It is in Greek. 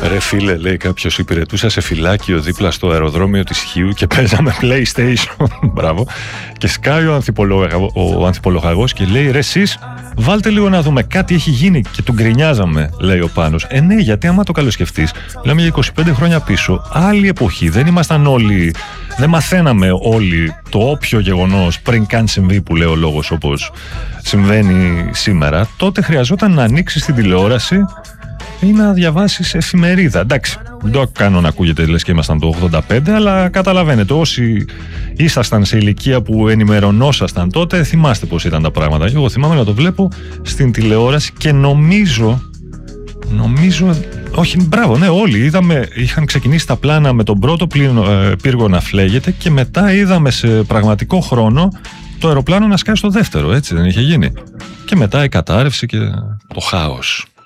Ρε φίλε, λέει κάποιος, υπηρετούσα σε φυλάκιο δίπλα στο αεροδρόμιο της Χίου και παίζαμε PlayStation. Μπράβο. Και σκάει ο ανθυπολογαγός και λέει, ρε εσείς, βάλτε λίγο να δούμε, κάτι έχει γίνει. Και του γκρινιάζαμε, λέει ο Πάνος. Ναι, γιατί άμα το καλοσκεφτείς, λέμε για 25 χρόνια πίσω, άλλη εποχή, δεν ήμασταν όλοι, δεν μαθαίναμε όλοι το όποιο γεγονός πριν καν συμβεί, που λέει ο λόγος, όπως συμβαίνει σήμερα. Τότε χρειαζόταν να ανοίξεις την τηλεόραση ή να διαβάσεις εφημερίδα. Εντάξει, δεν το κάνω να ακούγεται λες και ήμασταν το 85, αλλά καταλαβαίνετε, όσοι ήσασταν σε ηλικία που ενημερωνόσασταν τότε, θυμάστε πώς ήταν τα πράγματα. Εγώ θυμάμαι να το βλέπω στην τηλεόραση και νομίζω, όχι, μπράβο, ναι, όλοι είδαμε, είχαν ξεκινήσει τα πλάνα με τον πρώτο πύργο να φλέγεται και μετά είδαμε σε πραγματικό χρόνο το αεροπλάνο να σκάει στο δεύτερο, έτσι δεν είχε γίνει? Και μετά η κατάρρευση και το χάος.